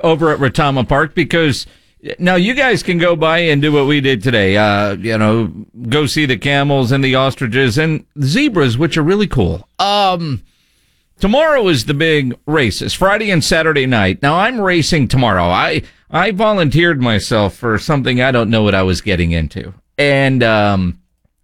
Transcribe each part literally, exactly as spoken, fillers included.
over at Retama Park, because now you guys can go by and do what we did today. Uh, you know, go see the camels and the ostriches and zebras, which are really cool. Um, tomorrow is the big races, Friday and Saturday night. Now I'm racing tomorrow. I I volunteered myself for something I don't know what I was getting into, and um.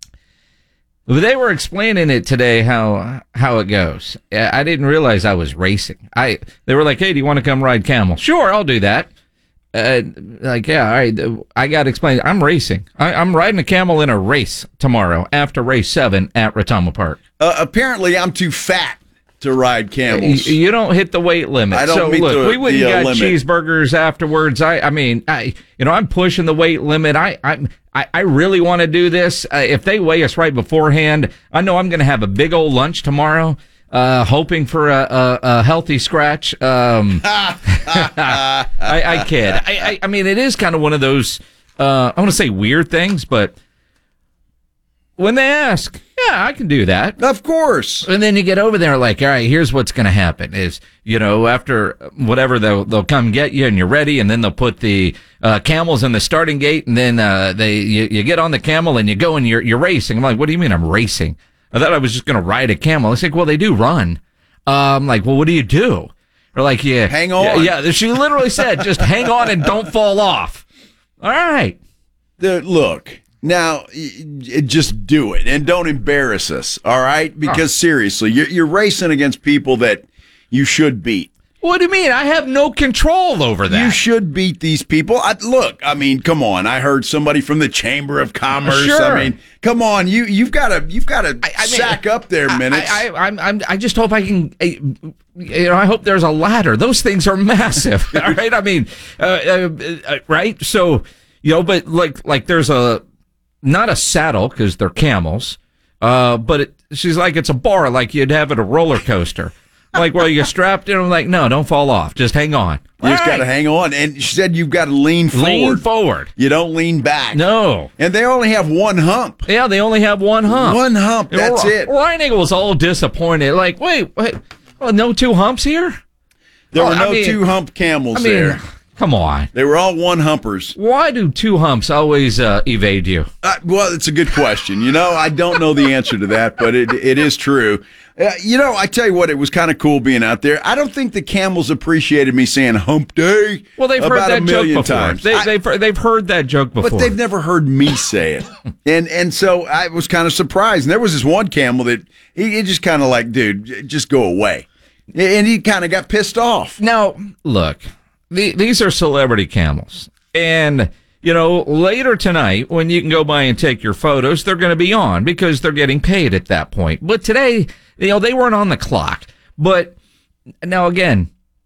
They were explaining it today, how how it goes. I didn't realize I was racing. I They were like, hey, do you want to come ride camel? Sure, I'll do that. Uh, like, yeah, all right. I got to explain. I'm racing. I, I'm riding a camel in a race tomorrow after race seven at Retama Park. Uh, apparently, I'm too fat to ride camels. You, you don't hit the weight limit. I don't so meet look, the, we went the, and uh, got limit. cheeseburgers afterwards. I, I mean, I, you know, I'm pushing the weight limit. I, I, I, I really want to do this. Uh, if they weigh us right beforehand, I know I'm going to have a big old lunch tomorrow, uh, hoping for a, a, a healthy scratch. Um, I, I kid. I, I, I mean, it is kind of one of those, uh, I want to say weird things, but when they ask, yeah, I can do that. Of course. And then you get over there like, all right, here's what's going to happen is, you know, after whatever, they'll, they'll come get you and you're ready. And then they'll put the uh, camels in the starting gate. And then uh, they you, you get on the camel and you go and you're, you're racing. I'm like, what do you mean I'm racing? I thought I was just going to ride a camel. It's like, well, they do run. Uh, I'm like, well, what do you do? Or like, yeah. Hang on. Yeah, yeah, she literally said, just hang on and don't fall off. All right. The, look. Now, just do it and don't embarrass us, all right? Because oh. seriously, you're, you're racing against people that you should beat. What do you mean? I have no control over that. You should beat these people. I, look, I mean, come on. I heard somebody from the Chamber of Commerce. Sure. I mean, come on. You you've got to you've got to I, I sack mean, up there minutes. I, I, I'm, I'm, I just hope I can. You know, I hope there's a ladder. Those things are massive. All right. I mean, uh, uh, uh, right. So you know, but like like there's a. Not a saddle, because they're camels, uh, but it, she's like, it's a bar like you'd have at a roller coaster. Like, well, you're strapped in. I'm like, no, don't fall off. Just hang on. You just got to hang on. And she said you've got to lean forward. Lean forward. You don't lean back. No. And they only have one hump. Yeah, they only have one hump. One hump. That's Ryan it. Ryan was all disappointed. Like, wait, wait, well, no two humps here? There oh, were no I mean, two hump camels I mean, there. Come on. They were all one humpers. Why do two humps always uh, evade you? Uh, well, it's a good question. You know, I don't know the answer to that, but it it is true. Uh, you know, I tell you what, it was kind of cool being out there. I don't think the camels appreciated me saying hump day. Well, they've about heard that a million joke before. times. They, I, they've, they've heard that joke before. But they've never heard me say it. and and so I was kind of surprised. And there was this one camel that he, he just kind of like, dude, just go away. And he kind of got pissed off. Now, look. The, these are celebrity camels. And, you know, later tonight, when you can go by and take your photos, they're going to be on because they're getting paid at that point. But today, you know, they weren't on the clock. But now, again,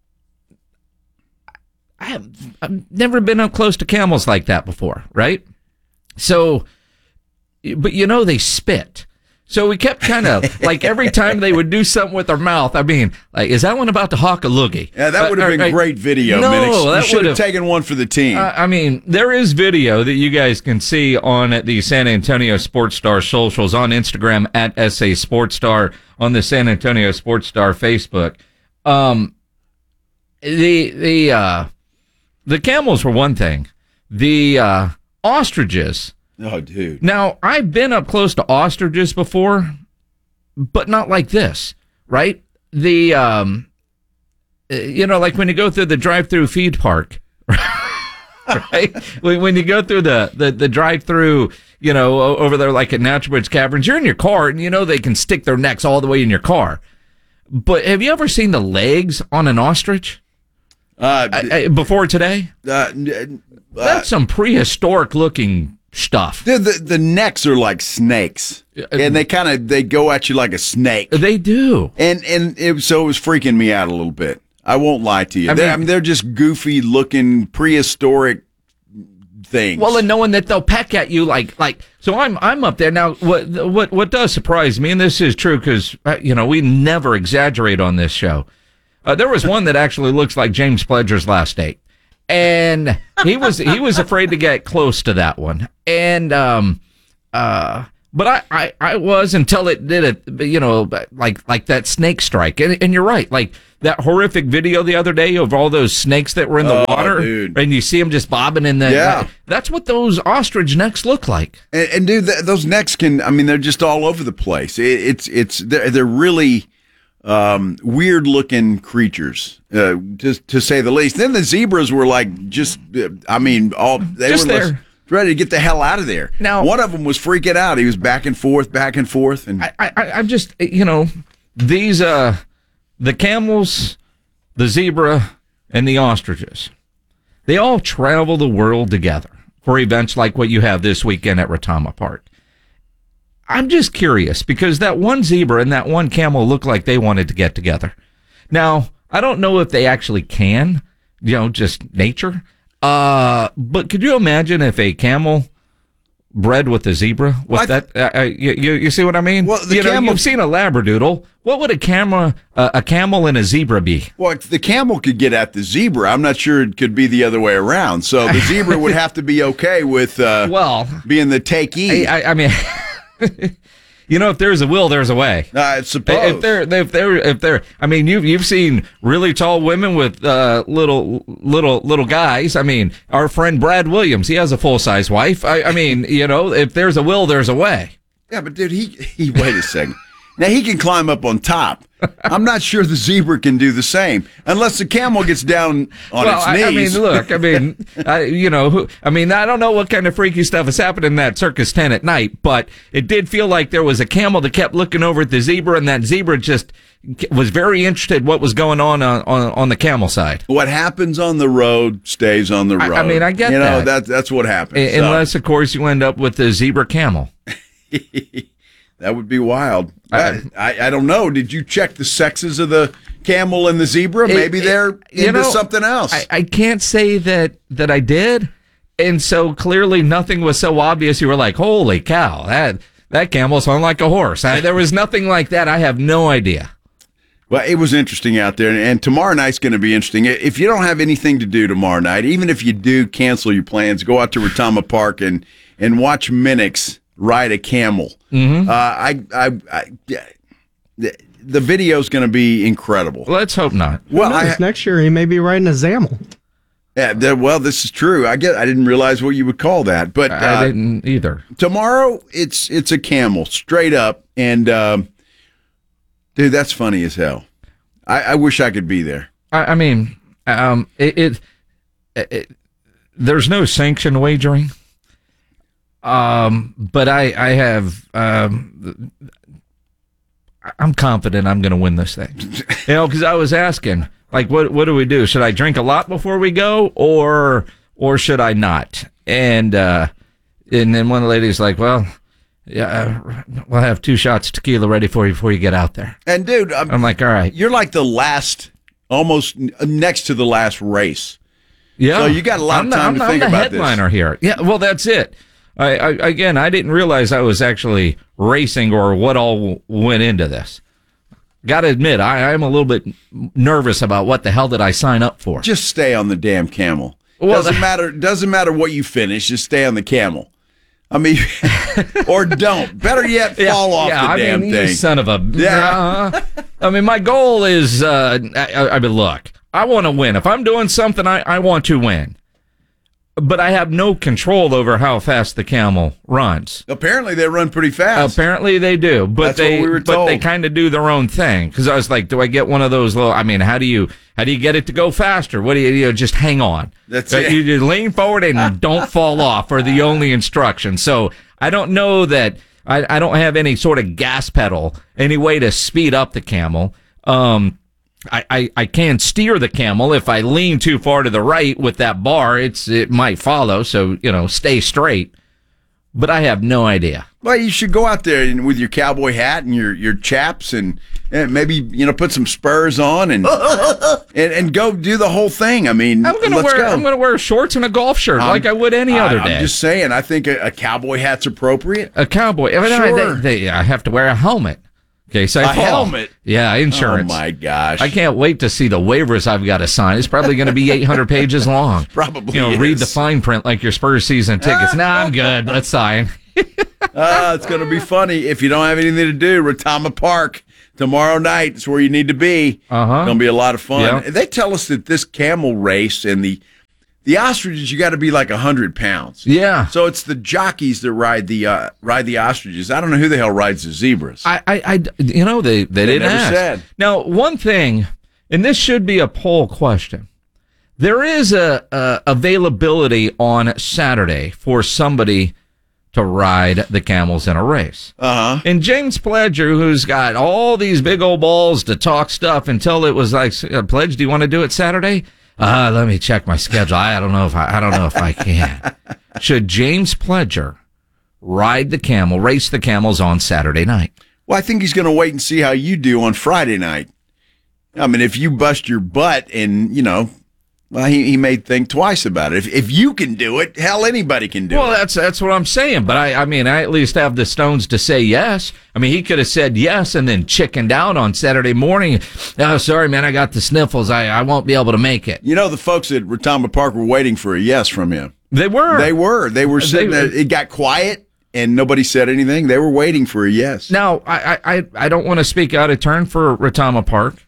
I have, I've never been up close to camels like that before, right? So, but you know, they spit. So we kept kind of, like, every time they would do something with their mouth, I mean, like, is that one about to hawk a loogie? Yeah, that would have been uh, great video, no, Minix. You that should have would've- taken one for the team. Uh, I mean, there is video that you guys can see on the San Antonio Sports Star socials, on Instagram at S A Sports Star, on the San Antonio Sports Star Facebook. Um, the, the, uh, the camels were one thing. The, uh, ostriches. Oh, dude. Now, I've been up close to ostriches before, but not like this, right? The, um, you know, like when you go through the drive-through feed park, right? When, when you go through the, the, the drive-through, you know, over there like at Natural Bridge Caverns, you're in your car and you know they can stick their necks all the way in your car. But have you ever seen the legs on an ostrich? Uh, I, I, before today? Uh, uh, That's some prehistoric looking stuff. The, the the necks are like snakes, and they kind of they go at you like a snake. They do, and and it, so it was freaking me out a little bit. I won't lie to you. I they're, mean, I mean, they're just goofy looking prehistoric things. Well, and knowing that they'll peck at you like like so, I'm I'm up there now. What what what does surprise me, and this is true because uh, you know we never exaggerate on this show. Uh, there was one that actually looks like James Pledger's last date. And he was he was afraid to get close to that one. And um uh But I, I, I was until it did it, you know, like like that snake strike. And, and you're right. Like that horrific video the other day of all those snakes that were in the oh, water. Dude. And you see them just bobbing in the. Yeah. That's what those ostrich necks look like. And, and dude, th- those necks can, I mean, they're just all over the place. It, it's, it's, they're, they're really um, weird looking creatures, uh, to, to say the least. Then the zebras were like, just, uh, I mean, all, they Just were there. less- ready to get the hell out of there. Now- one of them was freaking out. He was back and forth, back and forth. And I, I, I'm just, you know, these, uh, the camels, the zebra, and the ostriches, they all travel the world together for events like what you have this weekend at Retama Park. I'm just curious because that one zebra and that one camel look like they wanted to get together. Now, I don't know if they actually can, you know, just nature. Uh, but could you imagine if a camel bred with a zebra? What Well, that? Uh, you, you you see what I mean? Well, the you know, camel- you've seen a labradoodle. What would a camera, uh, a camel and a zebra be? well, if the camel could get at the zebra, I'm not sure it could be the other way around. So the zebra would have to be okay with uh, Well, being the takee. I, I, I mean, you know, if there's a will, there's a way. I suppose. If they're, if they're, if they're, I mean, you've you've seen really tall women with uh, little, little, little guys. I mean, our friend Brad Williams, he has a full size wife. I, I mean, you know, if there's a will, there's a way. Yeah, but dude, he he wait a second. Now he can climb up on top. I'm not sure the zebra can do the same unless the camel gets down on well, its I, I mean, knees. look, I mean, I, you know, who, I mean, I don't know what kind of freaky stuff is happening in that circus tent at night, but it did feel like there was a camel that kept looking over at the zebra, and that zebra just was very interested what was going on on, on, on the camel side. What happens on the road stays on the I- road. I mean, I get you know, that. that that's what happens. A- So, Unless, of course, you end up with the zebra camel. that would be wild. I- I, I I don't know. Did you check the sexes of the camel and the zebra? It- Maybe it- they're you into know, something else. I, I can't say that that I did, and so clearly nothing was so obvious. You were like, "Holy cow, that that camel sounded like a horse." I, there was nothing like that. I have no idea. Well, it was interesting out there, and, and tomorrow night's going to be interesting. If you don't have anything to do tomorrow night, even if you do cancel your plans, go out to Retama Park and and watch Minix ride a camel. Mm-hmm. Uh, I, I, I, the, the video's going to be incredible. Let's hope not. Well, Who knows? I, next year he may be riding a Zamel. yeah, the- well, this is true. I get. I didn't realize what you would call that, but I uh, didn't either. tomorrow it's it's a camel straight up, and um, dude, that's funny as hell. I, I wish I could be there. I, I mean, um, it, it, it. There's no sanctioned wagering. Um, but I, I have. Um, I'm confident I'm going to win this thing. You know, because I was asking, like, what what do we do? Should I drink a lot before we go, or or should I not? And uh, and then one of the ladies like, well, yeah, uh, we'll have two shots of tequila ready for you before you get out there. And dude, I'm, I'm like, all right, you're like the last, almost n- next to the last race. yeah. So you got a lot I'm of the, time I'm, to I'm think the about this. headliner here. Yeah, well, that's it. I, I again, I didn't realize I was actually racing or what all w- went into this. Got to admit, I, I'm a little bit nervous about what the hell did I sign up for. Just stay on the damn camel. Well, doesn't the- matter. Doesn't matter what you finish. Just stay on the camel. I mean, or don't. Better yet, fall off yeah, the I damn mean, you thing. son of a. Yeah. Uh, I mean, my goal is. Uh, I, I mean, look, I want to win. If I'm doing something, I, I want to win. But I have no control over how fast the camel runs. Apparently, they run pretty fast. Apparently they do, but That's what they we were but they told. kind of do their own thing. Because I was like, do I get one of those little? I mean, how do you how do you get it to go faster? What do you, you know, just hang on? That's Uh, it. You just lean forward and don't fall off are the only instructions. So I don't know that I, I don't have any sort of gas pedal, any way to speed up the camel. Um, I, I, I can steer the camel. If I lean too far to the right with that bar, it's it might follow. So, you know, stay straight. But I have no idea. Well, you should go out there and, with your cowboy hat and your, your chaps and, and maybe, you know, put some spurs on and and, and go do the whole thing. I mean, I'm gonna let's wear go. I'm gonna wear shorts and a golf shirt I'm- like I would any I- other I'm day. just saying, I think a, a cowboy hat's appropriate. A cowboy. I mean, I- Sure. they, they, I have to wear a helmet. Okay, so I A fall. helmet? Yeah, insurance. Oh, my gosh. I can't wait to see the waivers I've got to sign. It's probably going to be eight hundred pages long. Probably You know, read is. the fine print like your Spurs season tickets. Nah, I'm good. Let's sign. Uh, it's going to be funny. If you don't have anything to do, Retama Park tomorrow night is where you need to be. Uh-huh. It's going to be a lot of fun. Yeah. They tell us that this camel race and the the ostriches, you got to be like one hundred pounds. Yeah. So it's the jockeys that ride the uh, ride the ostriches. I don't know who the hell rides the zebras. I, I, I you know, they, they, They didn't never ask. said. Now, one thing, and this should be a poll question. There is a, a availability on Saturday for somebody to ride the camels in a race. Uh-huh. And James Pledger, who's got all these big old balls to talk stuff until it was like, Pledge, do you want to do it Saturday? Uh, let me check my schedule. I don't know if I, I don't know if I can. Should James Pledger ride the camel, race the camels on Saturday night? Well, I think he's going to wait and see how you do on Friday night. I mean, if you bust your butt and, you know, well, he, he may think twice about it. If if you can do it, hell, anybody can do Well, it. that's that's what I'm saying. But I, I mean, I at least have the stones to say yes. I mean, he could have said yes and then chickened out on Saturday morning. Oh, sorry, man, I got the sniffles. I, I won't be able to make it. You know, the folks at Retama Park were waiting for a yes from him. They were. They were. They were sitting They- there. It got quiet, and nobody said anything. They were waiting for a yes. Now, I, I, I don't want to speak out of turn for Retama Park,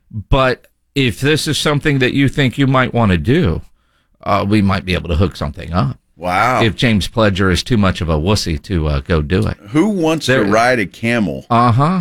but if this is something that you think you might want to do, uh, we might be able to hook something up. Wow. If James Pledger is too much of a wussy to uh, go do it. Who wants There- to ride a camel? Uh huh.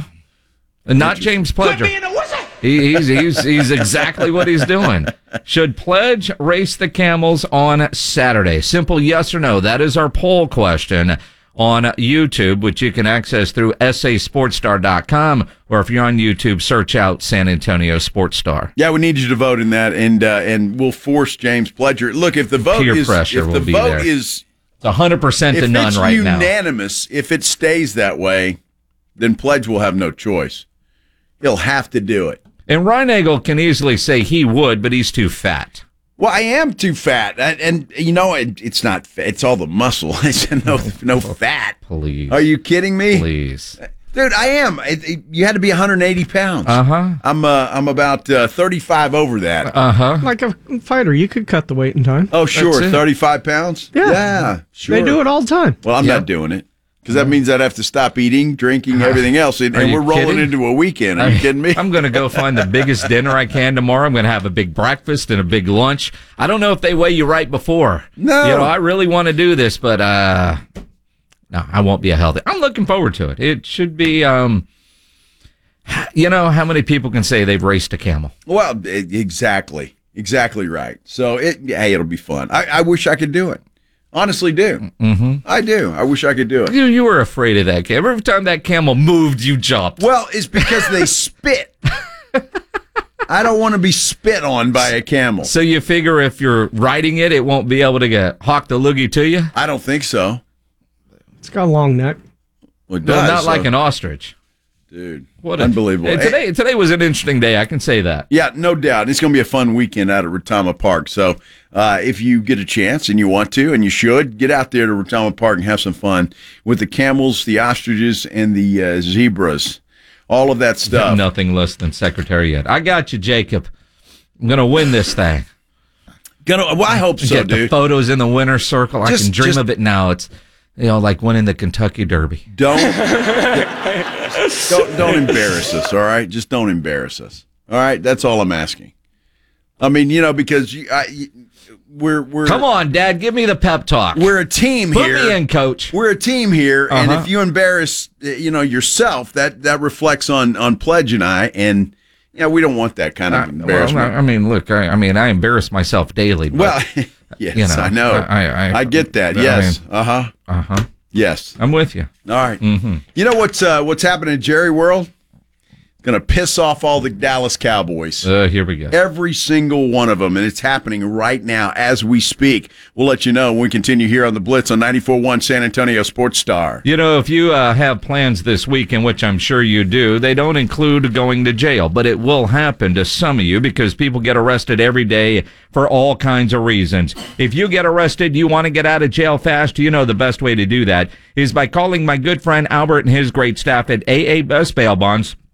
Not James Pledger. He, he's, he's, he's exactly what he's doing. Should Pledge race the camels on Saturday? Simple yes or no. That is our poll question on YouTube, which you can access through S A Sports Star dot com, or if you're on YouTube, search out San Antonio Sports Star. Yeah, we need you to vote in that, and uh, and we'll force James Pledger. Look, if the vote Peer is pressure if will the be vote there. is It's one hundred percent to if none it's right now. unanimous, if it stays that way, then Pledge will have no choice. He'll have to do it. And Reinagel can easily say he would, but he's too fat. Well, I am too fat, and, and you know it, it's not. Fat, it's all the muscle. It's no no fat. Please. Are you kidding me, Please. dude? I am. It, it, you had to be one hundred eighty pounds. Uh huh. I'm uh, I'm about uh, thirty-five over that. Uh huh. Like a fighter, you could cut the weight in time. oh, sure, it. thirty-five pounds. Yeah. yeah, sure. They do it all the time. Well, I'm Yep. not doing it because that means I'd have to stop eating, drinking, everything else, and, Are and you we're rolling kidding? into a weekend. Are you kidding me? I'm going to go find the biggest dinner I can tomorrow. I'm going to have a big breakfast and a big lunch. I don't know if they weigh you right before. No. You know, I really want to do this, but uh, no, I won't be a healthy. I'm looking forward to it. It should be, um, you know, how many people can say they've raced a camel? Well, e- exactly, exactly right. So it, hey, it'll be fun. I, I wish I could do it. Honestly, do. Mm-hmm. I do. I wish I could do it. You, you were afraid of that camel. Every time that camel moved, you jumped. Well, it's because they spit. I don't want to be spit on by a camel. So you figure if you're riding it, it won't be able to get hawk the loogie to you? I don't think so. It's got a long neck. Well, it No, does, not so- like an ostrich. dude. What a- Unbelievable. Hey, today, today was an interesting day. I can say that. Yeah, no doubt. It's going to be a fun weekend out at Retama Park. So uh, if you get a chance and you want to, and you should, get out there to Retama Park and have some fun with the camels, the ostriches, and the uh, zebras. All of that stuff. Nothing less than Secretariat. I got you, Jacob. I'm going to win this thing. Gonna, well, I hope so, Get the dude. photos in the winner's circle. I Just- can dream just- of it now. It's, you know, like winning the Kentucky Derby. Don't, don't don't embarrass us, all right? Just don't embarrass us, all right? That's all I'm asking. I mean, you know, because you, I, you- we're we're Come on, Dad. Give me the pep talk. we're a team Put here. me in, Coach. We're a team here, and Uh-huh. if you embarrass, uh, you know, yourself, that that reflects on on Pledge and I, and you know, we don't want that kind of I, well, embarrassment. I mean, look, I, I mean, I embarrass myself daily. But, Well, yes, you know, I know. I- I- I get that. I Yes. mean- Uh huh. uh-huh. Yes. I'm with you. All right. Mm-hmm. You know what's uh, what's happening in Jerry World? Going to piss off all the Dallas Cowboys. Uh, here we go. Every single one of them, and it's happening right now as we speak. We'll let you know when we continue here on the Blitz on ninety-four point one San Antonio Sports Star. You know, if you uh, have plans this weekend, which I'm sure you do, they don't include going to jail, but it will happen to some of you because people get arrested every day for all kinds of reasons. If you get arrested, you want to get out of jail fast, you know the best way to do that is by calling my good friend Albert and his great staff at A A Best Bail Bonds.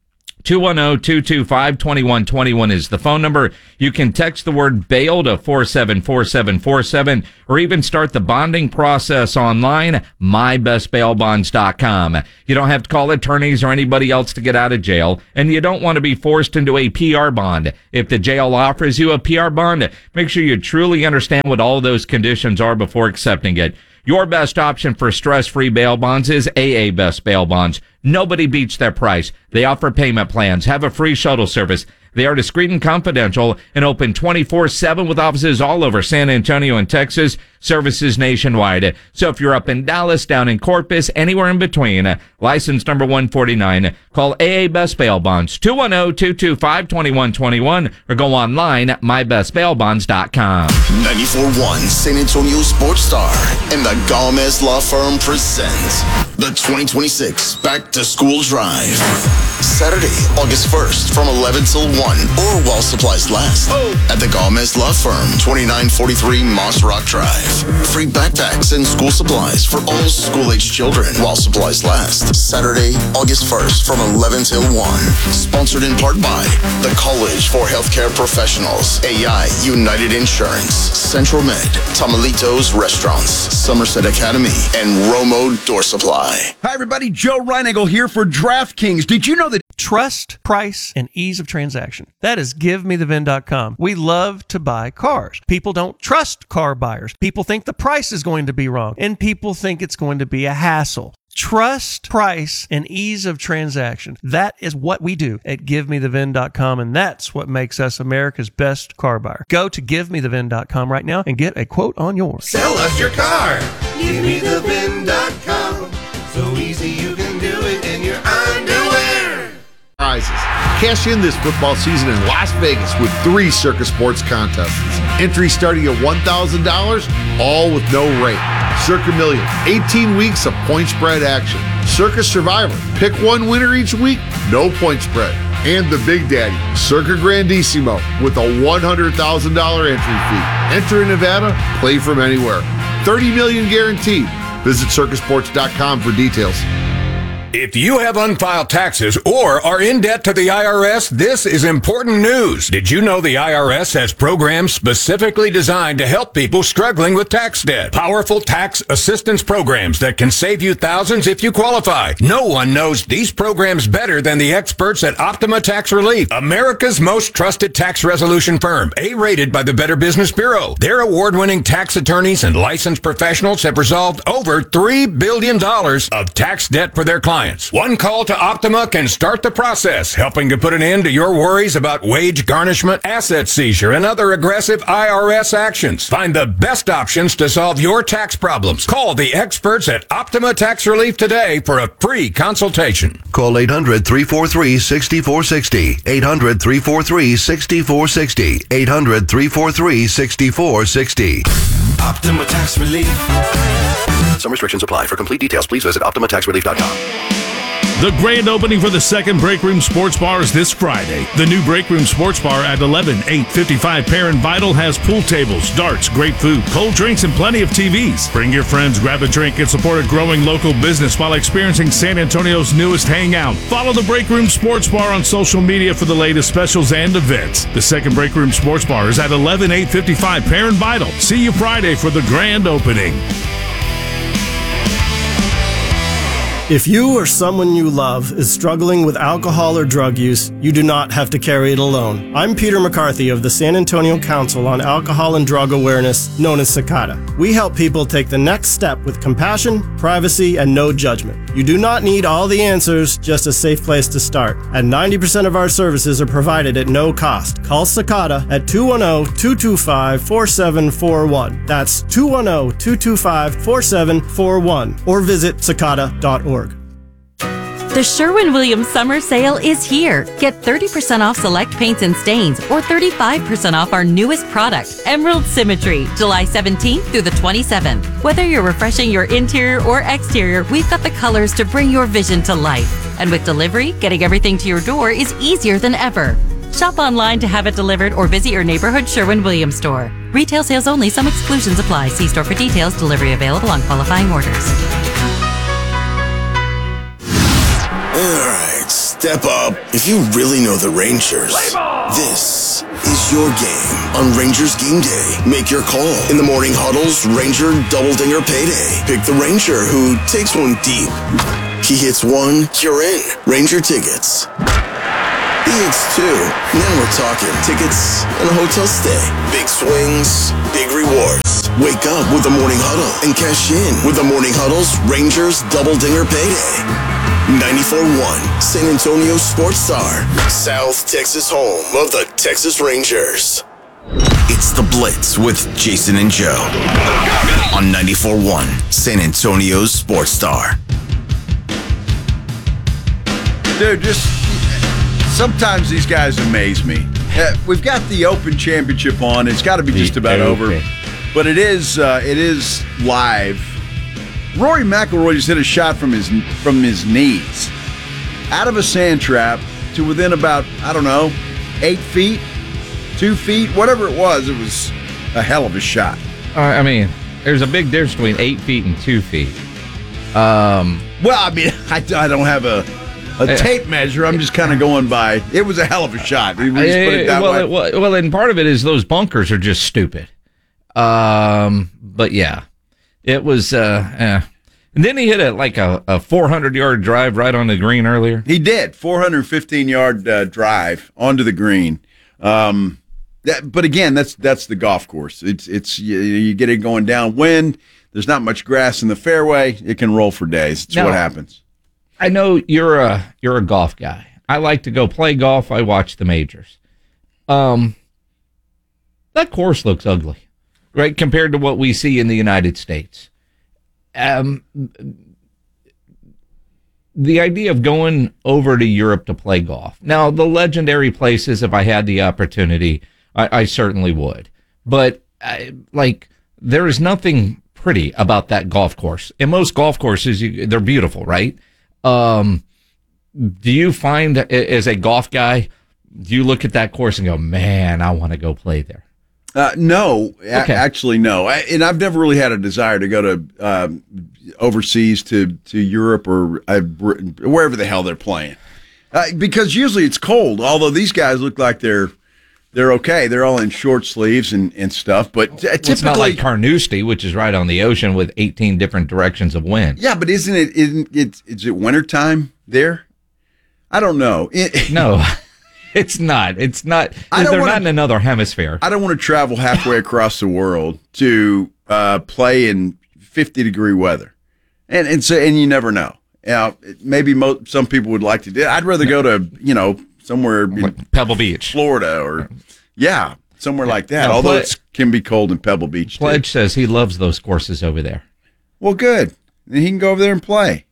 two one zero, two two five, two one two one is the phone number. You can text the word bail to four seven four seven four seven or even start the bonding process online, my best bail bonds dot com. You don't have to call attorneys or anybody else to get out of jail, and you don't want to be forced into a P R bond. If the jail offers you a P R bond, make sure you truly understand what all those conditions are before accepting it. Your best option for stress-free bail bonds is A A Best Bail Bonds. Nobody beats their price. They offer payment plans, have a free shuttle service. They are discreet and confidential and open twenty-four seven with offices all over San Antonio and Texas, services nationwide. So if you're up in Dallas, down in Corpus, anywhere in between, license number one forty-nine, call A A Best Bail Bonds, two one zero, two two five, two one two one, or go online at my best bail bonds dot com. ninety-four point one San Antonio Sports Star and the Gomez Law Firm presents the twenty twenty-six Back to School Drive. Saturday, August first from eleven till one or while supplies last at the Gomez Law Firm, twenty-nine forty-three Moss Rock Drive. Free backpacks and school supplies for all school-aged children while supplies last. Saturday, August first from eleven till one. Sponsored in part by the College for Healthcare Professionals, A I United Insurance, Central Med, Tamalitos Restaurants, Somerset Academy, and Romo Door Supply. Hi, everybody. Joe Reinagle here for DraftKings. Did you know that Trust, price, and ease of transaction. That is give me the V I N dot com. We love to buy cars. People don't trust car buyers. People think the price is going to be wrong, and people think it's going to be a hassle. Trust, price, and ease of transaction. That is what we do at give me the V I N dot com, and that's what makes us America's best car buyer. Go to give me the V I N dot com right now and get a quote on yours. Sell us your car. give me the V I N dot com. So easy you can do it in your underwear. Prizes. Cash in this football season in Las Vegas with three Circus Sports contests. Entry starting at one thousand dollars, all with no rate. Circa Million, eighteen weeks of point spread action. Circus Survivor, pick one winner each week, no point spread. And the Big Daddy, Circa Grandissimo, with a one hundred thousand dollars entry fee. Enter in Nevada, play from anywhere. thirty million dollars guaranteed. Visit circus sports dot com for details. If you have unfiled taxes or are in debt to the I R S, this is important news. Did you know the I R S has programs specifically designed to help people struggling with tax debt? Powerful tax assistance programs that can save you thousands if you qualify. No one knows these programs better than the experts at Optima Tax Relief, America's most trusted tax resolution firm, A-rated by the Better Business Bureau. Their award-winning tax attorneys and licensed professionals have resolved over three billion dollars of tax debt for their clients. One call to Optima can start the process, helping to put an end to your worries about wage garnishment, asset seizure, and other aggressive I R S actions. Find the best options to solve your tax problems. Call the experts at Optima Tax Relief today for a free consultation. Call eight hundred, three four three, six four six zero. eight hundred, three four three, six four six zero. eight hundred, three four three, six four six zero. Optima Tax Relief. Some restrictions apply. For complete details, please visit optima tax relief dot com. The grand opening for the second Break Room Sports Bar is this Friday. The new Break Room Sports Bar at eleven eight fifty-five Perrin Vital has pool tables, darts, great food, cold drinks, and plenty of T Vs. Bring your friends, grab a drink, and support a growing local business while experiencing San Antonio's newest hangout. Follow the Break Room Sports Bar on social media for the latest specials and events. The second Break Room Sports Bar is at eleven eight fifty-five Perrin Vital. See you Friday for the grand opening. If you or someone you love is struggling with alcohol or drug use, you do not have to carry it alone. I'm Peter McCarthy of the San Antonio Council on Alcohol and Drug Awareness, known as SACADA. We help people take the next step with compassion, privacy, and no judgment. You do not need all the answers, just a safe place to start. And ninety percent of our services are provided at no cost. Call SACADA at two one zero, two two five, four seven four one. That's two one zero, two two five, four seven four one. Or visit sacada dot org. The Sherwin-Williams Summer Sale is here. Get thirty percent off select paints and stains or thirty-five percent off our newest product, Emerald Symmetry, July seventeenth through the twenty-seventh. Whether you're refreshing your interior or exterior, we've got the colors to bring your vision to life. And with delivery, getting everything to your door is easier than ever. Shop online to have it delivered or visit your neighborhood Sherwin-Williams store. Retail sales only. Some exclusions apply. See store for details. Delivery available on qualifying orders. Alright, Step up if you really know the Rangers. This is your game on Rangers Game Day. Make your call in the morning huddles, Ranger Double Dinger Payday. Pick the Ranger who takes one deep. He hits one, you're in. Ranger tickets. He hits two, and then we're talking tickets and a hotel stay. Big swings, big rewards. Wake up with the Morning Huddle and cash in with the Morning Huddle's Rangers Double Dinger Payday. ninety-four point one San Antonio Sports Star, South Texas home of the Texas Rangers. It's The Blitz with Jason and Joe on ninety-four point one San Antonio Sports Star. Dude, just sometimes these guys amaze me. Uh, we've got the Open Championship on. It's got to be just about over, but it is uh, it is live. Rory McIlroy just hit a shot from his from his knees, out of a sand trap to within about I don't know, eight feet, two feet, whatever it was. It was a hell of a shot. Uh, I mean, there's a big difference between eight feet and two feet. Um, well, I mean, I, I don't have a. A tape measure. I'm just kind of going by. It was a hell of a shot. We just put it that well, way. It, well, well, and part of it is those bunkers are just stupid. Um, but yeah, it was. Uh, eh. And then he hit a like a, a four hundred yard drive right on the green earlier. He did four hundred fifteen yard uh, drive onto the green. Um, that, but again, that's that's the golf course. It's it's you, you get it going downwind. There's not much grass in the fairway. It can roll for days. It's now, what happens. I know you're a you're a golf guy. I like to go play golf. I watch the majors. Um, that course looks ugly, right, compared to what we see in the United States. Um, the idea of going over to Europe to play golf. Now, the legendary places, if I had the opportunity, I, I certainly would. But I, like, there is nothing pretty about that golf course. In most golf courses, you, they're beautiful, right? Um, do you find, as a golf guy, do you look at that course and go, man, I want to go play there? Uh, no, Okay. a- actually, no. I, and I've never really had a desire to go to um, overseas to, to Europe or uh, wherever the hell they're playing, uh, because usually it's cold. Although these guys look like they're they're okay. They're all in short sleeves and, and stuff. But uh, Well, typically, it's not like Carnoustie, which is right on the ocean with eighteen different directions of wind. yeah. But isn't it? Isn't it? Is it wintertime there? I don't know. It, No, it's not. It's not. I don't They're wanna- not in another hemisphere. I don't want to travel halfway across the world to uh, play in fifty degree weather, and and so and you never know. Now, maybe mo- some people would like to do it. I'd rather go to you know somewhere in Like Pebble Beach. Florida, or yeah, somewhere like that. Now, Although Ple- it can be cold in Pebble Beach. too. Pledge says he loves those courses over there. Well, good. Then he can go over there and play.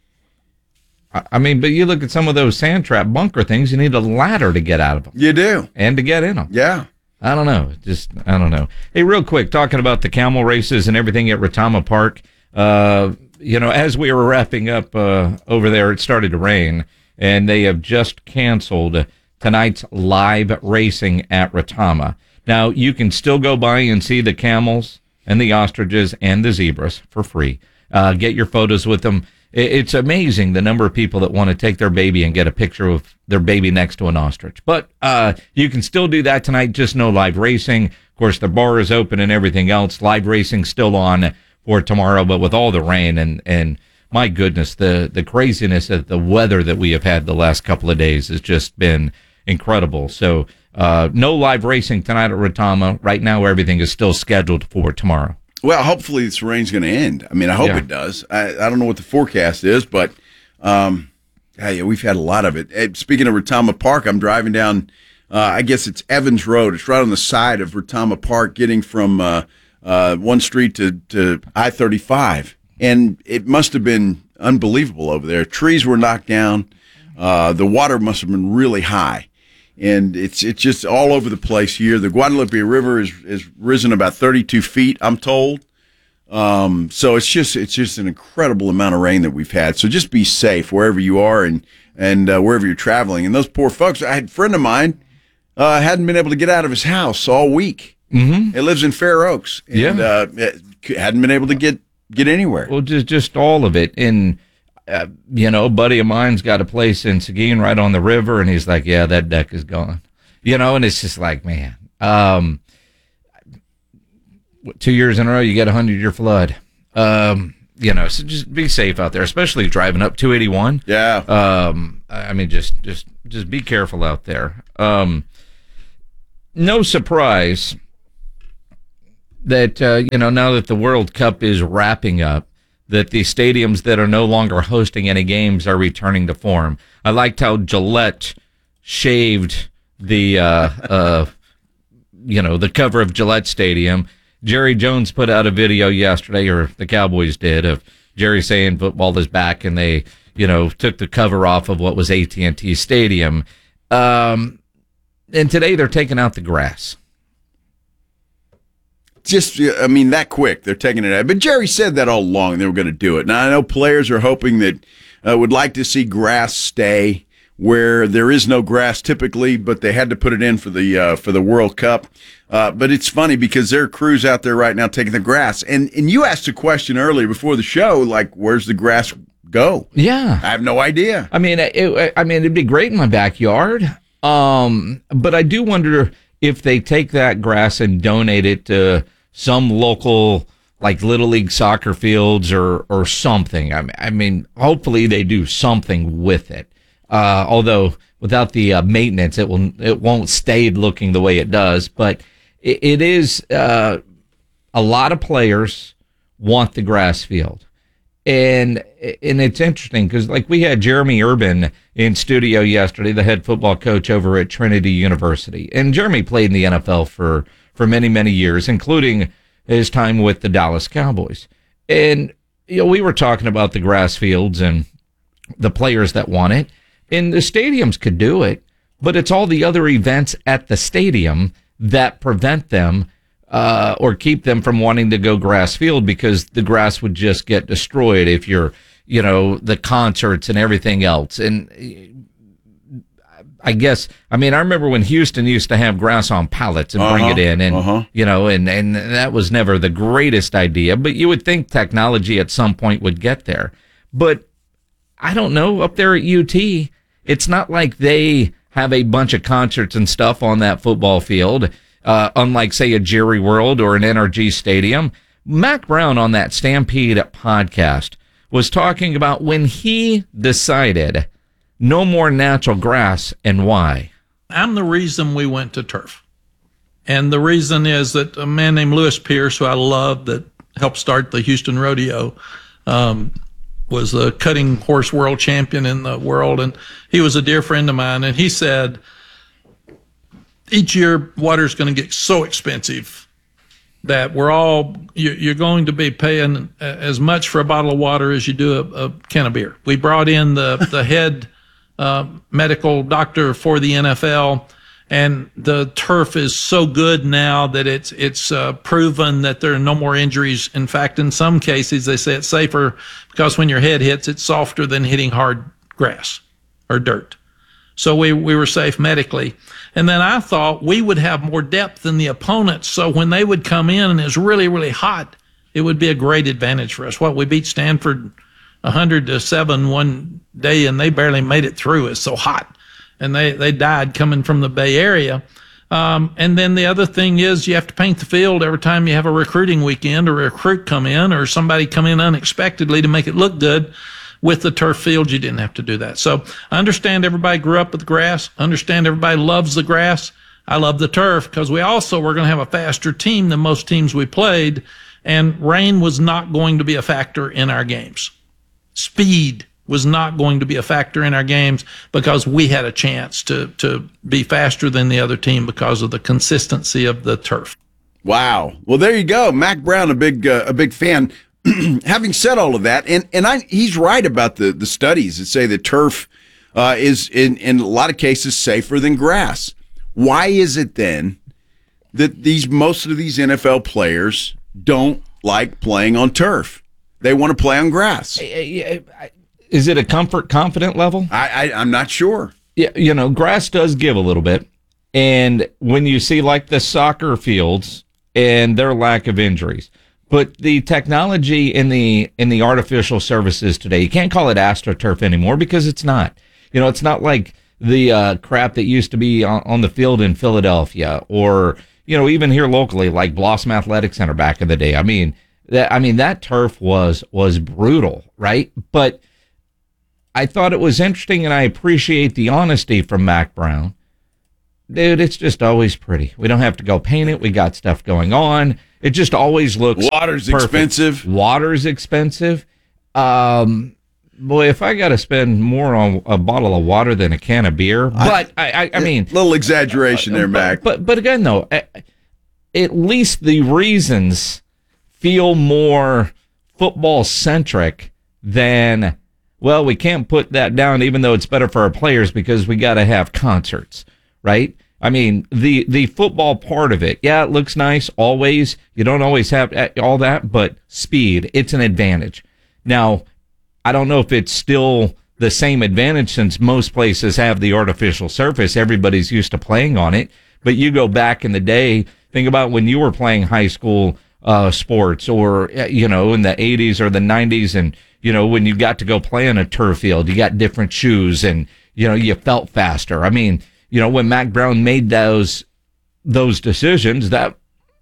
I I mean, but you look at some of those sand trap bunker things, you need a ladder to get out of them You do. and to get in them. Yeah. I don't know. Just, I don't know. Hey, real quick, talking about the camel races and everything at Retama Park. Uh, you know, as we were wrapping up uh, over there, it started to rain, and they have just canceled tonight's live racing at Retama. Now, you can still go by and see the camels and the ostriches and the zebras for free. Uh, get your photos with them. I- It's amazing the number of people that want to take their baby and get a picture of their baby next to an ostrich. But uh, you can still do that tonight, just no live racing. Of course, the bar is open and everything else. Live racing still on for tomorrow, but with all the rain and, and my goodness, the, the craziness of the weather that we have had the last couple of days has just been incredible. So uh, no live racing tonight at Retama. Right now, everything is still scheduled for tomorrow. Well, hopefully this rain's going to end. I mean, I hope Yeah. it does. I, I don't know what the forecast is, but um, yeah, yeah, we've had a lot of it. Eh, Speaking of Retama Park, I'm driving down, uh, I guess it's Evans Road. It's right on the side of Retama Park, getting from uh, uh, one street to, to I thirty-five. And it must have been unbelievable over there. Trees were knocked down. Uh, the water must have been really high. And it's it's just all over the place here. The Guadalupe River is is risen about thirty-two feet, I'm told. Um, so it's just it's just an incredible amount of rain that we've had. So just be safe wherever you are and and uh, wherever you're traveling. And those poor folks. I had a friend of mine uh, hadn't been able to get out of his house all week. Mm-hmm. It lives in Fair Oaks, and Yeah. uh, hadn't been able to get get anywhere. Well, just just all of it. And uh, you know, a buddy of mine's got a place in Seguin right on the river, and he's like, yeah, that deck is gone. You know, and it's just like, man, um, two years in a row, you get a hundred-year flood. Um, you know, so just be safe out there, especially driving up two eighty-one. Yeah. Um, I mean, just, just, just be careful out there. Um, no surprise that, uh, you know, now that the World Cup is wrapping up, that the stadiums that are no longer hosting any games are returning to form. I liked how Gillette shaved the, uh, uh, you know, the cover of Gillette Stadium. Jerry Jones put out a video yesterday, or the Cowboys did, of Jerry saying football is back, and they, you know, took the cover off of what was A T and T Stadium. Um, and today they're taking out the grass. Just, I mean, that quick, they're taking it out. But Jerry said that all along, they were going to do it. Now, I know players are hoping that, uh, would like to see grass stay where there is no grass typically, but they had to put it in for the uh, for the World Cup. Uh, but it's funny because there are crews out there right now taking the grass. And and you asked a question earlier before the show, like, where's the grass go? Yeah. I have no idea. I mean, it, I mean, it'd be great in my backyard. Um, but I do wonder if they take that grass and donate it to some local, like Little League soccer fields or, or something. I mean, I mean, hopefully they do something with it. Uh, although without the uh, maintenance, it will, it won't stay looking the way it does. But it, it is, uh, a lot of players want the grass field. And, and it's interesting because, like, we had Jeremy Urban in studio yesterday, the head football coach over at Trinity University. And Jeremy played in the N F L for, for many, many years, including his time with the Dallas Cowboys. And, you know, we were talking about the grass fields and the players that want it. And the stadiums could do it, but it's all the other events at the stadium that prevent them uh, or keep them from wanting to go grass field, because the grass would just get destroyed if you're, you know, the concerts and everything else. And I guess, I mean, I remember when Houston used to have grass on pallets and uh-huh, bring it in, and, uh-huh. you know, and, and that was never the greatest idea, but you would think technology at some point would get there. But I don't know, up there at U T, it's not like they have a bunch of concerts and stuff on that football field, uh, unlike, say, a Jerry World or an N R G Stadium. Mac Brown on that Stampede podcast was talking about when he decided no more natural grass and why. I'm the reason we went to turf. And the reason is that a man named Lewis Pierce, who I love, that helped start the Houston Rodeo, um, was the cutting horse world champion in the world, and he was a dear friend of mine. And he said, each year water's going to get so expensive that we're all, you're going to be paying as much for a bottle of water as you do a, a can of beer. We brought in the, the head uh, medical doctor for the N F L, and the turf is so good now that it's it's uh, proven that there are no more injuries. In fact, in some cases, they say it's safer because when your head hits, it's softer than hitting hard grass or dirt. So we, we were safe medically. And then I thought we would have more depth than the opponents. So when they would come in and it's really, really hot, it would be a great advantage for us. What, we beat Stanford one hundred to seven one day, and they barely made it through. It's so hot. And they, they died coming from the Bay Area. Um, and then the other thing is you have to paint the field every time you have a recruiting weekend or a recruit come in or somebody come in unexpectedly to make it look good. With the turf field, you didn't have to do that. So I understand everybody grew up with the grass. I understand everybody loves the grass. I love the turf because we also were going to have a faster team than most teams we played, and rain was not going to be a factor in our games. Speed was not going to be a factor in our games because we had a chance to to be faster than the other team because of the consistency of the turf. Wow. Well, there you go. Mac Brown, a big uh, a big fan. Having said all of that, and and I he's right about the the studies that say that turf uh, is in in a lot of cases safer than grass. Why is it then that these most of these N F L players don't like playing on turf? They want to play on grass. Is it a comfort confident level? I, I I'm not sure. Yeah, you know, grass does give a little bit, and when you see like the soccer fields and their lack of injuries. But the technology in the in the artificial surfaces today, you can't call it AstroTurf anymore because it's not. You know, it's not like the uh, crap that used to be on, on the field in Philadelphia, or you know, even here locally, like Blossom Athletic Center back in the day. I mean, that I mean that turf was was brutal, right? But I thought it was interesting, and I appreciate the honesty from Mac Brown. Dude, it's just always pretty. We don't have to go paint it. We got stuff going on. It just always looks Water's perfect. expensive. Water's expensive. Um, boy, if I got to spend more on a bottle of water than a can of beer, but I, I, I mean, a little exaggeration there, Mac. But but again, though, at least the reasons feel more football centric than, well, we can't put that down, even though it's better for our players because we got to have concerts, right? I mean, the, the football part of it, yeah, it looks nice always. You don't always have all that, but speed, it's an advantage. Now, I don't know if it's still the same advantage since most places have the artificial surface. Everybody's used to playing on it. But you go back in the day, think about when you were playing high school uh, sports or, you know, in the eighties or the nineties, and, you know, when you got to go play on a turf field, you got different shoes and, you know, you felt faster. I mean, you know, when Mac Brown made those those decisions, that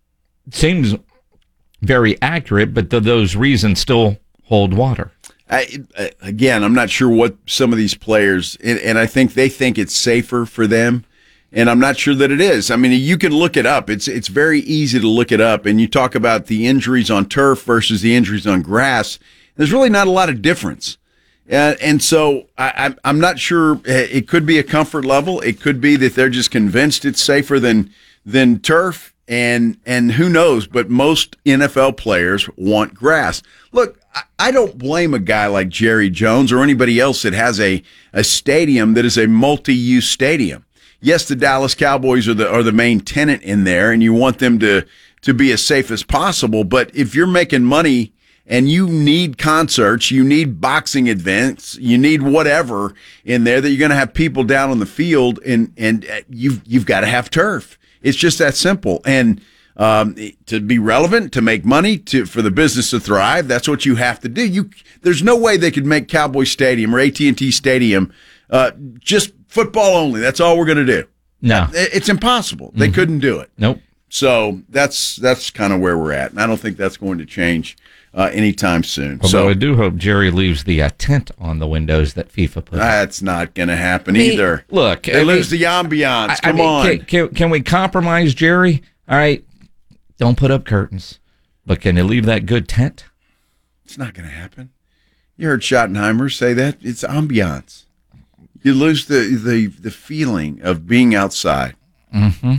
seems very accurate, but th- those reasons still hold water. I, again, I'm not sure what some of these players, and, and I think they think it's safer for them, and I'm not sure that it is. I mean, you can look it up. It's it's very easy to look it up, and you talk about the injuries on turf versus the injuries on grass. There's really not a lot of difference. Uh, and so I, I'm not sure. It could be a comfort level. It could be that they're just convinced it's safer than than turf, and and who knows? But most N F L players want grass. Look, I, I don't blame a guy like Jerry Jones or anybody else that has a, a stadium that is a multi-use stadium. Yes, the Dallas Cowboys are the are the main tenant in there, and you want them to to be as safe as possible. But if you're making money and you need concerts, you need boxing events, you need whatever in there that you're going to have people down on the field, and and you've you've got to have turf. It's just that simple. And um, to be relevant, to make money, to for the business to thrive, that's what you have to do. You there's no way they could make Cowboy Stadium or A T and T Stadium uh, just football only. That's all we're going to do. No, it's impossible. They mm-hmm. couldn't do it. Nope. So that's that's kind of where we're at, and I don't think that's going to change Uh, anytime soon. Although so I do hope Jerry leaves the uh, tent on the windows that FIFA put. That's not going to happen I mean, either. Look, they I lose mean, the ambiance. I, Come I mean, on. Can, can, can we compromise, Jerry? All right, don't put up curtains, but can you leave that good tent? It's not going to happen. You heard Schottenheimer say that. It's ambiance. You lose the the, the feeling of being outside. Mm-hmm.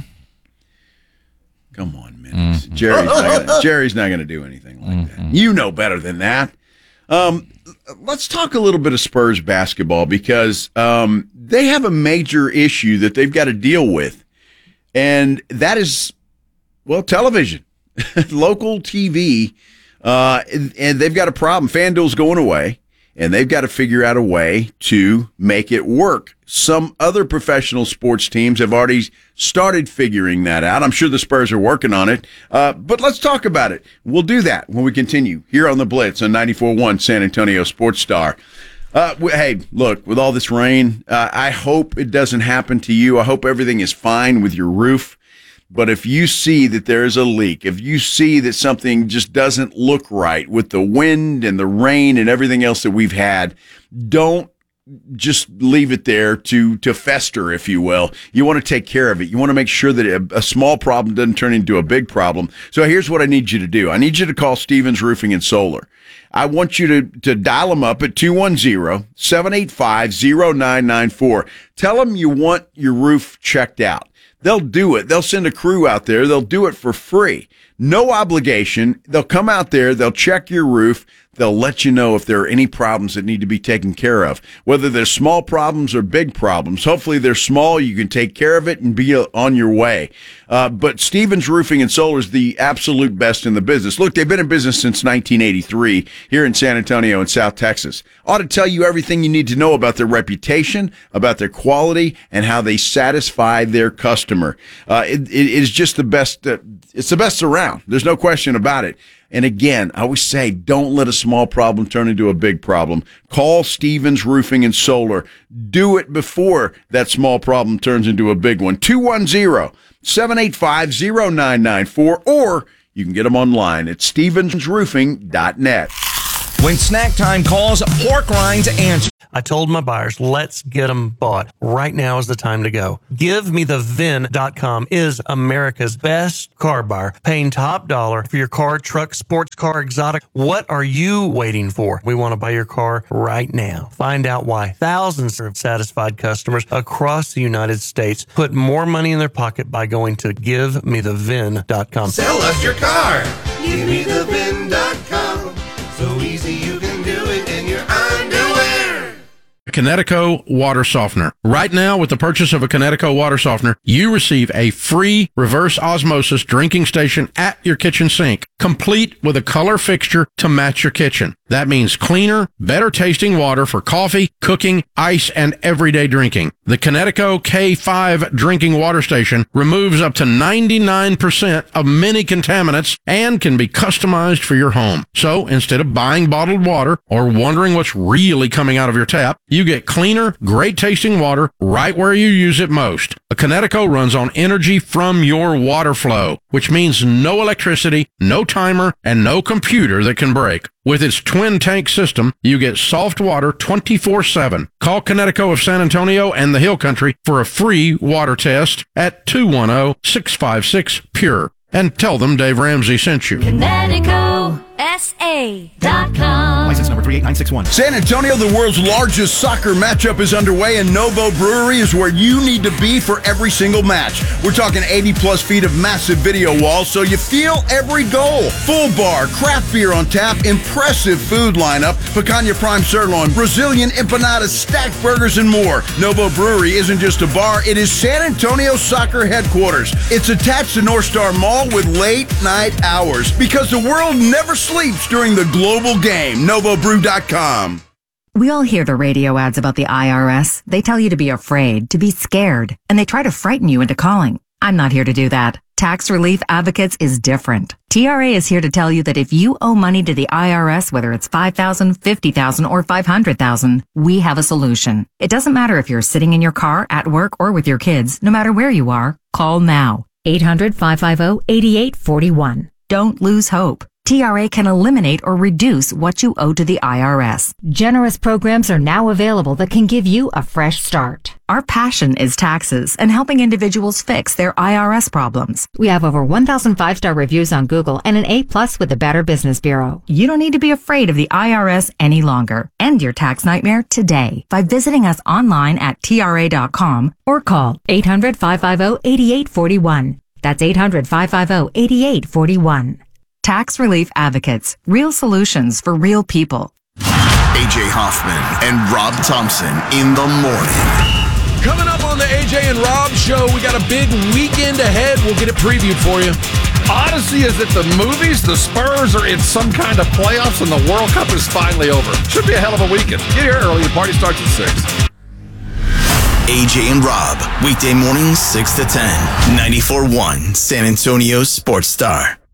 Come on, minutes. Mm-hmm. Jerry's not gonna, Jerry's not going to do anything like mm-hmm. that. You know better than that. Um, let's talk a little bit of Spurs basketball because um, they have a major issue that they've got to deal with, and that is, well, television, local T V, uh, and, and they've got a problem. FanDuel's going away, and they've got to figure out a way to make it work. Some other professional sports teams have already started figuring that out. I'm sure the Spurs are working on it. Uh, but let's talk about it. We'll do that when we continue here on The Blitz on ninety-four point one San Antonio Sports Star. Uh, hey, look, with all this rain, uh, I hope it doesn't happen to you. I hope everything is fine with your roof. But if you see that there is a leak, if you see that something just doesn't look right with the wind and the rain and everything else that we've had, don't just leave it there to to fester, if you will. You want to take care of it. You want to make sure that a, a small problem doesn't turn into a big problem. So here's what I need you to do. I need you to call Stevens Roofing and Solar. I want you to, to dial them up at two one zero, seven eight five, zero nine nine four. Tell them you want your roof checked out. They'll do it. They'll send a crew out there. They'll do it for free. No obligation. They'll come out there. They'll check your roof. They'll let you know if there are any problems that need to be taken care of, whether they're small problems or big problems. Hopefully they're small. You can take care of it and be on your way. Uh, but Stevens Roofing and Solar is the absolute best in the business. Look, they've been in business since nineteen eighty-three here in San Antonio and South Texas. Ought to tell you everything you need to know about their reputation, about their quality, and how they satisfy their customer. Uh, it, it is just the best. Uh, It's the best around. There's no question about it. And again, I always say, don't let a small problem turn into a big problem. Call Stevens Roofing and Solar. Do it before that small problem turns into a big one. two one zero, seven eight five, zero nine nine four, or you can get them online at stevens roofing dot net. When snack time calls, Pork Rinds answer. I told my buyers, let's get them bought. Right now is the time to go. Give Me The Vin dot com is America's best car buyer, paying top dollar for your car, truck, sports car, exotic. What are you waiting for? We want to buy your car right now. Find out why thousands of satisfied customers across the United States put more money in their pocket by going to Give Me The Vin dot com. Sell us your car. Give Me The Vin dot com. So easy you can do it in your underwear. Kinetico water softener. Right now, with the purchase of a Kinetico water softener, you receive a free reverse osmosis drinking station at your kitchen sink, complete with a color fixture to match your kitchen. That means cleaner, better tasting water for coffee, cooking, ice, and everyday drinking. The Kinetico K five drinking water station removes up to ninety-nine percent of many contaminants and can be customized for your home. So instead of buying bottled water or wondering what's really coming out of your tap, you get cleaner, great tasting water right where you use it most. A Kinetico runs on energy from your water flow, which means no electricity, no timer, and no computer that can break. With its twin tank system, you get soft water twenty-four seven. Call Kinetico of San Antonio and the Hill Country for a free water test at two one zero, six five six, P U R E. And tell them Dave Ramsey sent you. Kinetico S A dot com. License number three eight nine six one. San Antonio, the world's largest soccer matchup is underway, and Novo Brewery is where you need to be for every single match. We're talking eighty plus feet of massive video walls, so you feel every goal. Full bar, craft beer on tap, impressive food lineup, picanha prime sirloin, Brazilian empanadas, stacked burgers, and more. Novo Brewery isn't just a bar, it is San Antonio soccer headquarters. It's attached to North Star Mall with late night hours, because the world never sleeps during the global game. Novo Brew dot com. We all hear the radio ads about the I R S. They tell you to be afraid, to be scared, and they try to frighten you into calling. I'm not here to do that. Tax Relief Advocates is different. T R A is here to tell you that if you owe money to the I R S, whether it's five thousand dollars, fifty thousand dollars, or five hundred thousand dollars, we have a solution. It doesn't matter if you're sitting in your car, at work, or with your kids. No matter where you are, call now. eight hundred, five five zero, eight eight four one. Don't lose hope. T R A can eliminate or reduce what you owe to the I R S. Generous programs are now available that can give you a fresh start. Our passion is taxes and helping individuals fix their I R S problems. We have over one thousand five-star reviews on Google and an A plus with the Better Business Bureau. You don't need to be afraid of the I R S any longer. End your tax nightmare today by visiting us online at T R A dot com or call eight hundred, five five zero, eight eight four one. That's eight hundred, five five zero, eight eight four one. Tax Relief Advocates. Real solutions for real people. A J Hoffman and Rob Thompson in the morning. Coming up on the A J and Rob show, we got a big weekend ahead. We'll get it previewed for you. Odyssey is at the movies. The Spurs are in some kind of playoffs, and the World Cup is finally over. Should be a hell of a weekend. Get here early. The party starts at six. A J and Rob, weekday mornings six to ten. ninety-four point one San Antonio Sports Star.